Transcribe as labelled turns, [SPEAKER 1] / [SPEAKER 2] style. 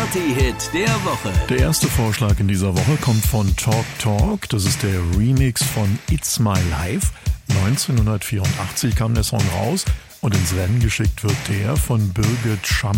[SPEAKER 1] Party-Hit der Woche.
[SPEAKER 2] Der erste Vorschlag in dieser Woche kommt von Talk Talk. Das ist der Remix von It's My Life. 1984 kam der Song raus und ins Rennen geschickt wird der von Birgit Schamm.